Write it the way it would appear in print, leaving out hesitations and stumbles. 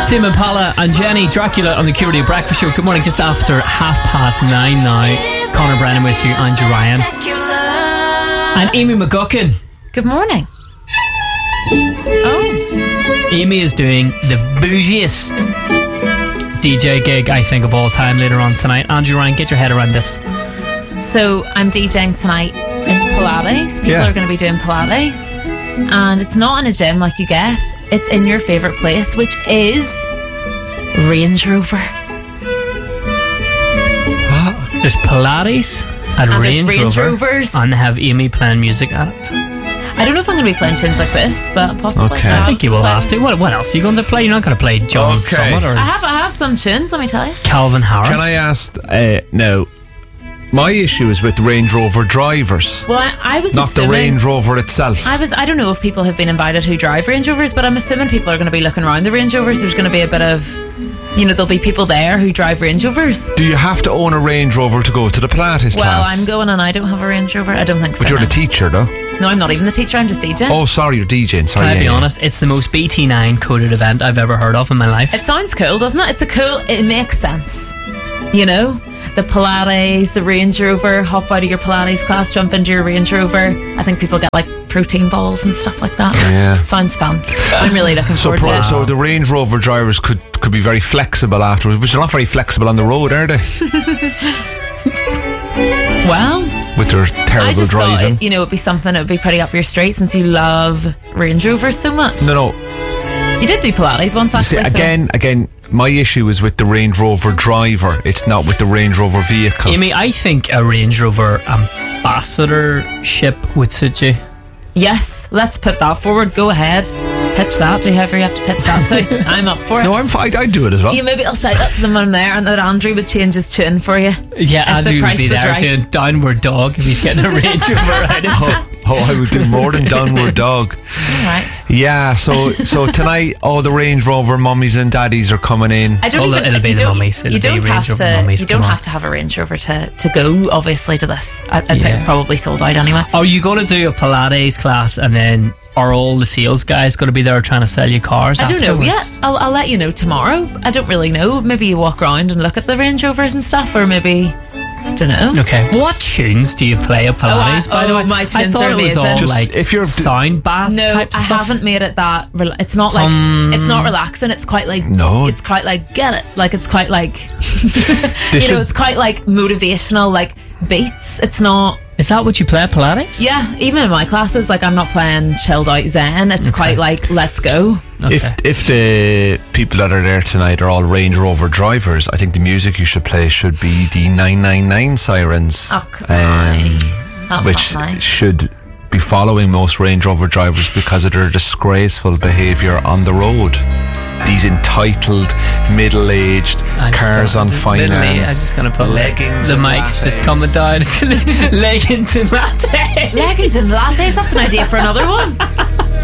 Tim Impala and Jenny Dracula on the Q Radio Breakfast Show. Good morning, just after 9:30 now. Conor Brennan with you, Andrew Ryan. And Amy McGuckin. Good morning. Oh. Amy is doing the bougiest DJ gig, I think, of all time later on tonight. Andrew Ryan, get your head around this. So I'm DJing tonight. It's Pilates. People are going to be doing Pilates. And it's not in a gym like you guess. It's in your favourite place, which is Range Rover. There's Pilates at Range Rovers. And they have Amy playing music at it. I don't know if I'm going to be playing tunes like this, but possibly. Okay. I think you will have to. What else are you going to play? You're not going to play John Summit or... I have some tunes, let me tell you. Calvin Harris. Can I ask... no. My issue is with Range Rover drivers. Well, I was not assuming, the Range Rover itself. I don't know if people have been invited who drive Range Rovers, but I'm assuming people are going to be looking around the Range Rovers. There's going to be a bit of, there'll be people there who drive Range Rovers. Do you have to own a Range Rover to go to the Pilates class? Well, I'm going and I don't have a Range Rover. I don't think so. But you're the teacher, though? No, I'm not even the teacher. I'm just DJing. Oh, sorry, you're DJing. Sorry. Can I be honest? It's the most BT9 coded event I've ever heard of in my life. It sounds cool, doesn't it? It makes sense. The Pilates, the Range Rover, hop out of your Pilates class, jump into your Range Rover. I think people get like protein balls and stuff like that. Yeah. It sounds fun. I'm really looking forward to it. So the Range Rover drivers could be very flexible afterwards, but they're not very flexible on the road, are they? Well, with their terrible I just driving. thought, it'd be something that would be pretty up your street since you love Range Rovers so much. No. You did do Pilates once, actually. See, again, my issue is with the Range Rover driver. It's not with the Range Rover vehicle. Amy, I think a Range Rover ambassadorship would suit you. Yes, let's put that forward. Go ahead. Pitch that to whoever you have to pitch that to. I'm up for it. No, I'd do it as well. Yeah, maybe I'll say that to them when I'm there, and that Andrew would change his tune for you. Yeah, Andrew would be there doing Downward Dog if he's getting a Range Rover out of it. I would do more than Downward Dog. All right. Yeah, so tonight all the Range Rover mummies and daddies are coming in. It'll be the mummies. You don't have to have a Range Rover to go, obviously, to this. I think it's probably sold out anyway. Are you going to do a Pilates class and then are all the sales guys going to be there trying to sell you cars? I don't know yet. I'll let you know tomorrow. I don't really know. Maybe you walk around and look at the Range Rovers and stuff, or maybe... don't know. Okay. What tunes do you play at Pilates, by the way? My tunes are amazing. It was all if you're sound bath type stuff. I haven't made it that... it's not like... it's not relaxing. It's quite like... No. It's quite like... Get it. Like, it's quite like... it's quite like motivational, like beats. It's not... Is that what you play at Pilates? Yeah. Even in my classes, like, I'm not playing chilled out Zen. It's quite like, let's go. Okay. If the people that are there tonight are all Range Rover drivers, I think the music you should play should be the 999 sirens, which should be following most Range Rover drivers because of their disgraceful behaviour on the road. These entitled, middle-aged, cars on finance. I'm just going to put leggings. The mic's just coming down. Leggings and lattes. Leggings and lattes. That's an idea for another one.